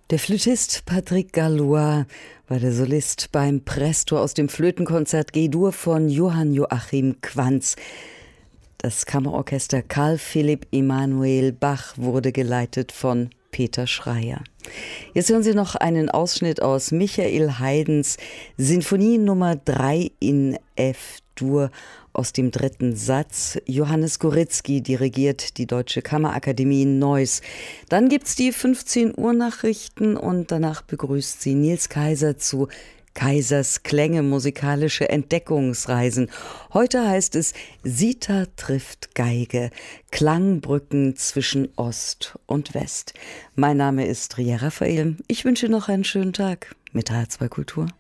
Der Flötist Patrick Gallois war der Solist beim Presto aus dem Flötenkonzert G-Dur von Johann Joachim Quanz. Das Kammerorchester Carl Philipp Emanuel Bach wurde geleitet von Peter Schreier. Jetzt hören Sie noch einen Ausschnitt aus Michael Haydns Sinfonie Nummer 3 in F-Dur aus dem 3. Satz. Johannes Goritzky dirigiert die Deutsche Kammerakademie in Neuss. Dann gibt's die 15 Uhr Nachrichten und danach begrüßt Sie Nils Kaiser zu Kaisers Klänge, musikalische Entdeckungsreisen. Heute heißt es Sita trifft Geige, Klangbrücken zwischen Ost und West. Mein Name ist Ria Raphael. Ich wünsche noch einen schönen Tag mit H2 Kultur.